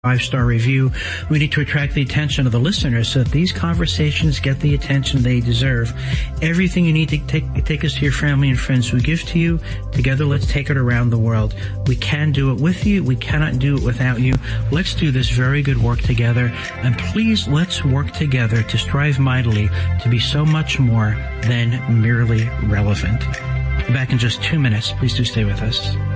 5-star review. We need to attract the attention of the listeners so that these conversations get the attention they deserve. Everything you need to take us to your family and friends we give to you. Together, let's take it around the world. We can do it with you. We cannot do it without you. Let's do this very good work together. And please, let's work together to strive mightily to be so much more than merely relevant. Back in just 2 minutes. Please do stay with us.